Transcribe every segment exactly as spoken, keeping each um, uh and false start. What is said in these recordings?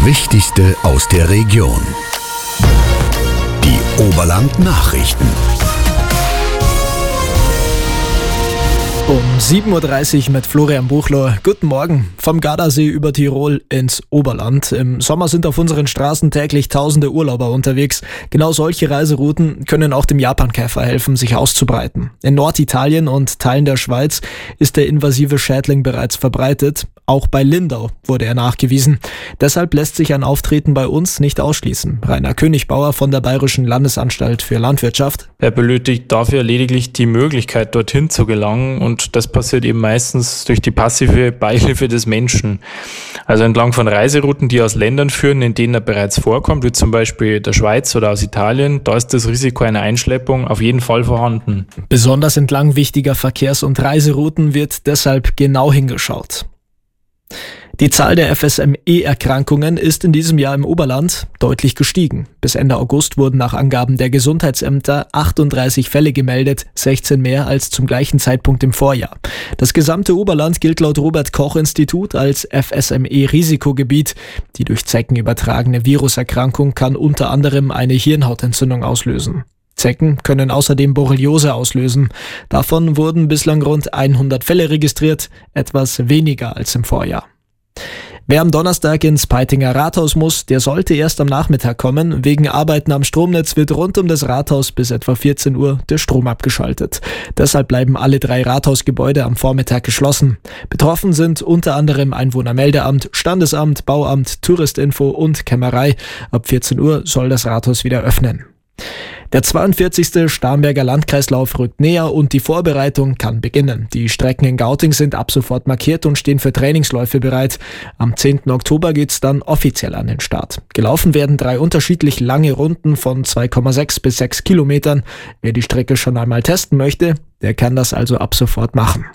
Wichtigste aus der Region. Die Oberland-Nachrichten. Um sieben Uhr dreißig mit Florian Buchler. Guten Morgen. Vom Gardasee über Tirol ins Oberland. Im Sommer sind auf unseren Straßen täglich tausende Urlauber unterwegs. Genau solche Reiserouten können auch dem Japankäfer helfen, sich auszubreiten. In Norditalien und Teilen der Schweiz ist der invasive Schädling bereits verbreitet. Auch bei Lindau wurde er nachgewiesen. Deshalb lässt sich ein Auftreten bei uns nicht ausschließen. Rainer Königbauer von der Bayerischen Landesanstalt für Landwirtschaft. Er benötigt dafür lediglich die Möglichkeit, dorthin zu gelangen, und das passiert eben meistens durch die passive Beihilfe des Menschen. Also entlang von Reiserouten, die aus Ländern führen, in denen er bereits vorkommt, wie zum Beispiel der Schweiz oder aus Italien, da ist das Risiko einer Einschleppung auf jeden Fall vorhanden. Besonders entlang wichtiger Verkehrs- und Reiserouten wird deshalb genau hingeschaut. Die Zahl der F S M E-Erkrankungen ist in diesem Jahr im Oberland deutlich gestiegen. Bis Ende August wurden nach Angaben der Gesundheitsämter achtunddreißig Fälle gemeldet, sechzehn mehr als zum gleichen Zeitpunkt im Vorjahr. Das gesamte Oberland gilt laut Robert-Koch-Institut als F S M E-Risikogebiet. Die durch Zecken übertragene Viruserkrankung kann unter anderem eine Hirnhautentzündung auslösen. Zecken können außerdem Borreliose auslösen. Davon wurden bislang rund hundert Fälle registriert, etwas weniger als im Vorjahr. Wer am Donnerstag ins Peitinger Rathaus muss, der sollte erst am Nachmittag kommen. Wegen Arbeiten am Stromnetz wird rund um das Rathaus bis etwa vierzehn Uhr der Strom abgeschaltet. Deshalb bleiben alle drei Rathausgebäude am Vormittag geschlossen. Betroffen sind unter anderem Einwohnermeldeamt, Standesamt, Bauamt, Touristinfo und Kämmerei. Ab vierzehn Uhr soll das Rathaus wieder öffnen. Der zweiundvierzigste Starnberger Landkreislauf rückt näher und die Vorbereitung kann beginnen. Die Strecken in Gauting sind ab sofort markiert und stehen für Trainingsläufe bereit. Am zehnten Oktober geht's dann offiziell an den Start. Gelaufen werden drei unterschiedlich lange Runden von zwei Komma sechs bis sechs Kilometern. Wer die Strecke schon einmal testen möchte, der kann das also ab sofort machen.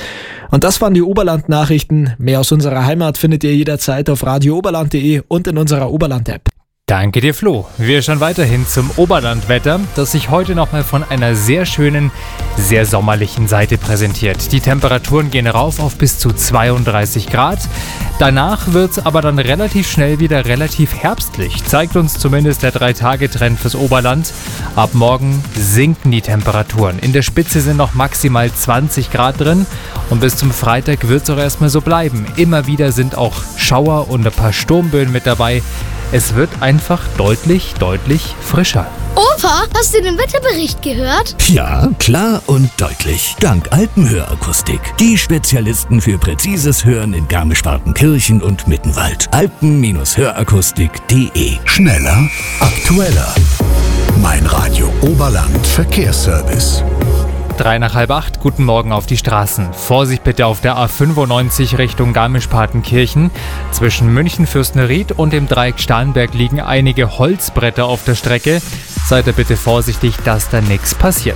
Und das waren die Oberland-Nachrichten. Mehr aus unserer Heimat findet ihr jederzeit auf radio oberland punkt de und in unserer Oberland-App. Danke dir, Flo. Wir schauen weiterhin zum Oberlandwetter, das sich heute nochmal von einer sehr schönen, sehr sommerlichen Seite präsentiert. Die Temperaturen gehen rauf auf bis zu zweiunddreißig Grad. Danach wird es aber dann relativ schnell wieder relativ herbstlich, zeigt uns zumindest der drei Tage Trend fürs Oberland. Ab morgen sinken die Temperaturen. In der Spitze sind noch maximal zwanzig Grad drin und bis zum Freitag wird es auch erstmal so bleiben. Immer wieder sind auch Schauer und ein paar Sturmböen mit dabei. Es wird einfach deutlich, deutlich frischer. Opa, hast du den Wetterbericht gehört? Ja, klar und deutlich. Dank Alpenhörakustik. Die Spezialisten für präzises Hören in Garmisch-Partenkirchen und Mittenwald. alpen hörakustik punkt de. Schneller, aktueller. Mein Radio Oberland Verkehrsservice. Drei nach halb acht, guten Morgen auf die Straßen. Vorsicht bitte auf der A fünfundneunzig Richtung Garmisch-Partenkirchen. Zwischen München-Fürstenried und dem Dreieck Starnberg liegen einige Holzbretter auf der Strecke. Seid ihr bitte vorsichtig, dass da nichts passiert.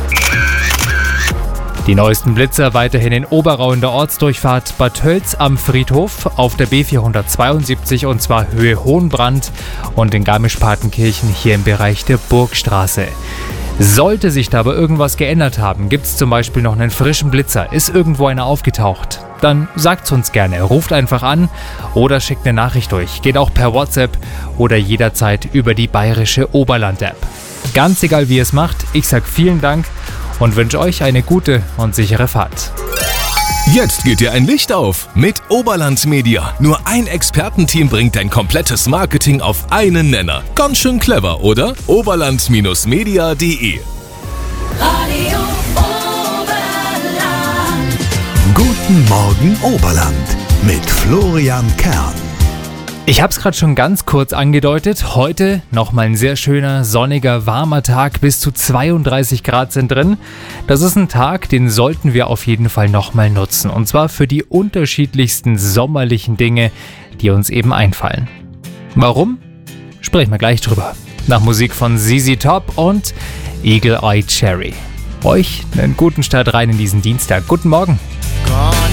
Die neuesten Blitzer weiterhin in Oberau in der Ortsdurchfahrt Bad Tölz am Friedhof, auf der B vierhundertzweiundsiebzig und zwar Höhe Hohenbrand und in Garmisch-Partenkirchen hier im Bereich der Burgstraße. Sollte sich da aber irgendwas geändert haben, gibt es zum Beispiel noch einen frischen Blitzer, ist irgendwo einer aufgetaucht, dann sagt's uns gerne, ruft einfach an oder schickt eine Nachricht durch. Geht auch per WhatsApp oder jederzeit über die bayerische Oberland-App. Ganz egal wie ihr es macht, ich sag vielen Dank und wünsche euch eine gute und sichere Fahrt. Jetzt geht dir ein Licht auf mit Oberland Media. Nur ein Expertenteam bringt dein komplettes Marketing auf einen Nenner. Ganz schön clever, oder? oberland media punkt de. Radio Oberland. Guten Morgen Oberland mit Florian Kern. Ich habe es gerade schon ganz kurz angedeutet. Heute nochmal ein sehr schöner, sonniger, warmer Tag. Bis zu zweiunddreißig Grad sind drin. Das ist ein Tag, den sollten wir auf jeden Fall nochmal nutzen. Und zwar für die unterschiedlichsten sommerlichen Dinge, die uns eben einfallen. Warum? Sprechen wir gleich drüber. Nach Musik von Z Z Top und Eagle Eye Cherry. Euch einen guten Start rein in diesen Dienstag. Guten Morgen. God.